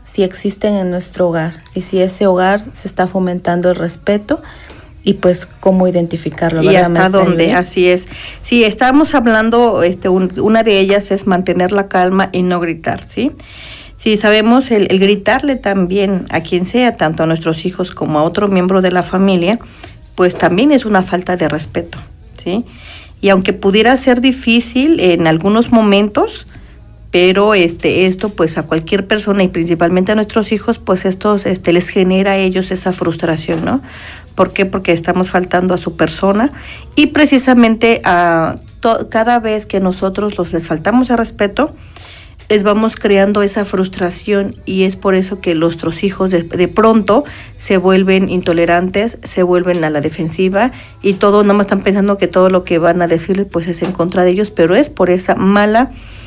si existen en nuestro hogar y si ese hogar se está fomentando el respeto y pues cómo identificarlo. Y hasta dónde, así es. Sí, estábamos hablando, una de ellas es mantener la calma y no gritar, ¿sí? Sí, sabemos el gritarle también a quien sea, tanto a nuestros hijos como a otro miembro de la familia, pues también es una falta de respeto, ¿sí? Y aunque pudiera ser difícil en algunos momentos, pero esto pues a cualquier persona y principalmente a nuestros hijos, pues esto les genera a ellos esa frustración, ¿no? ¿Por qué? Porque estamos faltando a su persona y precisamente cada vez que nosotros les faltamos el respeto, les vamos creando esa frustración y es por eso que nuestros hijos de pronto se vuelven intolerantes, se vuelven a la defensiva y todo, nomás están pensando que todo lo que van a decirles pues es en contra de ellos, pero es por esa malas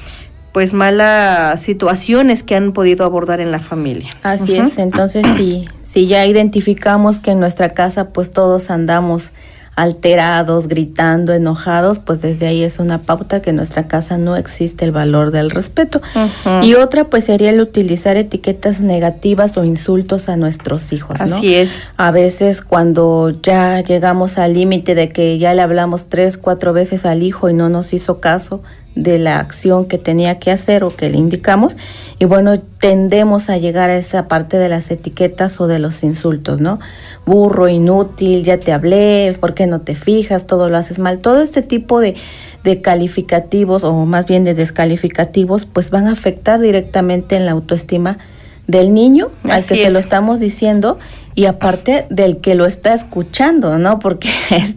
situaciones que han podido abordar en la familia. Así es, entonces si ya identificamos que en nuestra casa pues todos andamos alterados, gritando, enojados, pues desde ahí es una pauta que en nuestra casa no existe el valor del respeto. Y otra pues sería el utilizar etiquetas negativas o insultos a nuestros hijos, ¿no? Así es. A veces cuando ya llegamos al límite de que ya le hablamos 3, 4 veces al hijo y no nos hizo caso de la acción que tenía que hacer o que le indicamos, y bueno, tendemos a llegar a esa parte de las etiquetas o de los insultos, ¿no? Burro, inútil, ya te hablé, ¿por qué no te fijas? Todo lo haces mal. Todo este tipo de calificativos o más bien de descalificativos pues van a afectar directamente en la autoestima del niño al que se lo estamos diciendo y aparte del que lo está escuchando, ¿no? Porque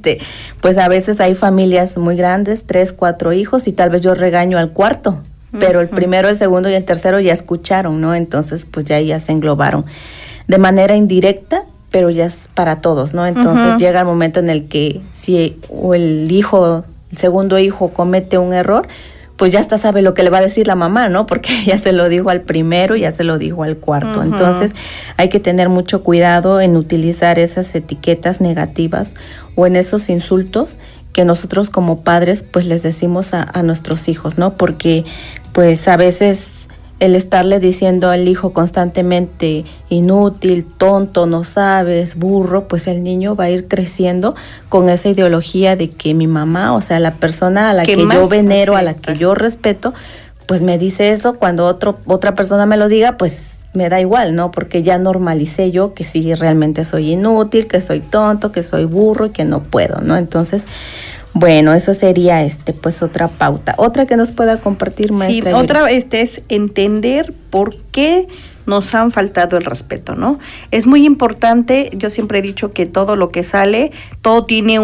pues a veces hay familias muy grandes, 3, 4 hijos y tal vez yo regaño al cuarto, pero el primero, el segundo y el tercero ya escucharon, ¿no? Entonces pues ya se englobaron de manera indirecta, pero ya es para todos, ¿no? Entonces llega el momento en el que si el segundo hijo comete un error, pues ya hasta sabe lo que le va a decir la mamá, ¿no? Porque ya se lo dijo al primero, ya se lo dijo al cuarto. Entonces hay que tener mucho cuidado en utilizar esas etiquetas negativas o en esos insultos que nosotros como padres pues les decimos a nuestros hijos, ¿no? Porque pues a veces el estarle diciendo al hijo constantemente inútil, tonto, no sabes, burro, pues el niño va a ir creciendo con esa ideología de que mi mamá, o sea, la persona a la que yo venero, a la que yo respeto, pues me dice eso, cuando otra persona me lo diga, pues me da igual, ¿no? Porque ya normalicé yo que sí realmente soy inútil, que soy tonto, que soy burro y que no puedo, ¿no? Entonces, bueno, eso sería pues otra pauta. Otra que nos pueda compartir, maestra. Sí, otra es entender por qué nos han faltado el respeto, ¿no? Es muy importante, yo siempre he dicho que todo lo que sale, todo tiene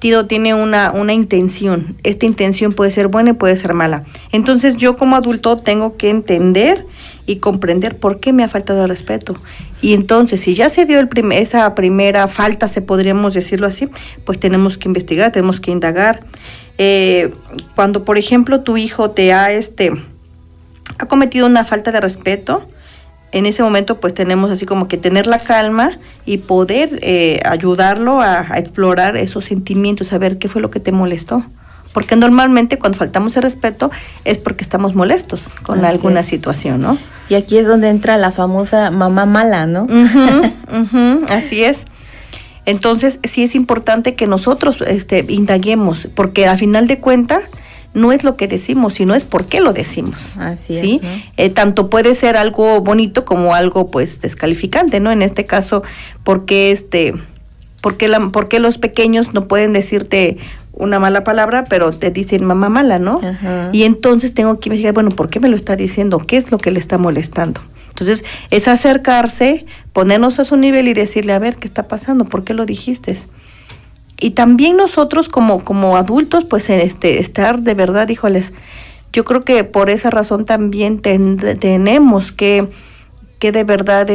una intención. Esta intención puede ser buena y puede ser mala. Entonces yo como adulto tengo que entender y comprender por qué me ha faltado el respeto. Y entonces, si ya se dio esa primera falta, podríamos decirlo así, pues tenemos que investigar, tenemos que indagar. Cuando, por ejemplo, tu hijo te ha cometido una falta de respeto, en ese momento pues tenemos así como que tener la calma y poder ayudarlo a explorar esos sentimientos, a ver qué fue lo que te molestó. Porque normalmente cuando faltamos el respeto es porque estamos molestos con alguna situación, ¿no? Y aquí es donde entra la famosa mamá mala, ¿no? Así es. Entonces sí es importante que nosotros indaguemos, porque al final de cuentas no es lo que decimos, sino es por qué lo decimos. Así ¿sí? Es, ¿no? Tanto puede ser algo bonito como algo pues descalificante, ¿no? En este caso, ¿por qué los pequeños no pueden decirte una mala palabra, pero te dicen mamá mala, ¿no? Ajá. Y entonces tengo que investigar, bueno, ¿por qué me lo está diciendo? ¿Qué es lo que le está molestando? Entonces, es acercarse, ponernos a su nivel y decirle, a ver, ¿qué está pasando? ¿Por qué lo dijiste? Y también nosotros como adultos, pues estar de verdad, híjoles, yo creo que por esa razón también tenemos que de verdad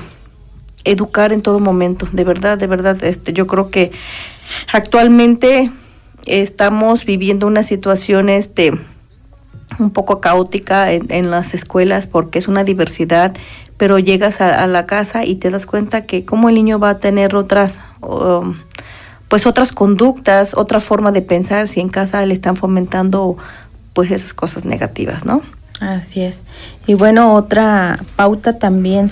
educar en todo momento, de verdad, yo creo que actualmente estamos viviendo una situación un poco caótica en las escuelas porque es una diversidad, pero llegas a la casa y te das cuenta que cómo el niño va a tener otras conductas, otra forma de pensar si en casa le están fomentando pues esas cosas negativas, ¿no? Así es. Y bueno, otra pauta también